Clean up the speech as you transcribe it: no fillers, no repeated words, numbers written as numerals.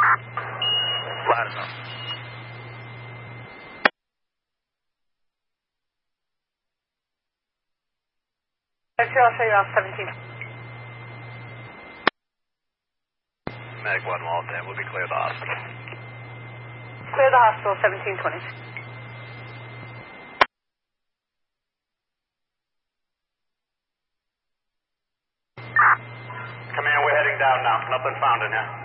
Loud enough. I'll show you off 17. Mag 1 Walton, we'll be clear the hospital. Clear the hospital, 1720. Command, we're heading down now. Nothing found in here.